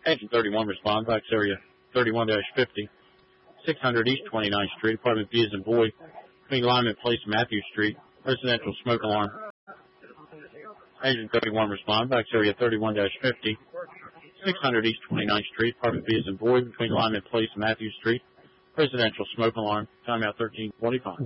Agent 31 respond, box area 31-50, 600 East 29th Street, apartment B as in boy, between Lyman Place and Matthews Street, residential smoke alarm. Agent 31 respond, box area 31-50, 600 East 29th Street, apartment B as in boy, between Lyman Place and Matthews Street, residential smoke alarm, timeout 13:45.